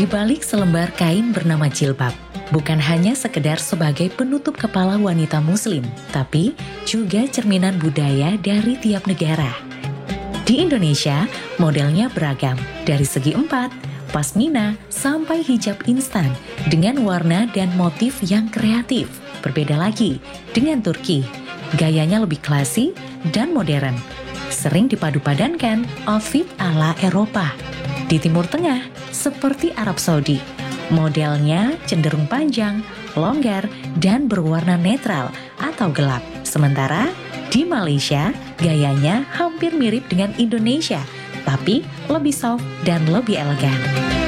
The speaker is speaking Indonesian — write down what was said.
balik selembar kain bernama jilbab, bukan hanya sekedar sebagai penutup kepala wanita muslim, tapi juga cerminan budaya dari tiap negara. Di Indonesia, modelnya beragam, dari segi empat, pasmina, sampai hijab instan, dengan warna dan motif yang kreatif. Berbeda lagi dengan Turki, gayanya lebih klasik dan modern, sering dipadu-padankan outfit ala Eropa. Di Timur Tengah, seperti Arab Saudi, modelnya cenderung panjang, longgar, dan berwarna netral atau gelap. Sementara di Malaysia, gayanya hampir mirip dengan Indonesia, tapi lebih soft dan lebih elegan.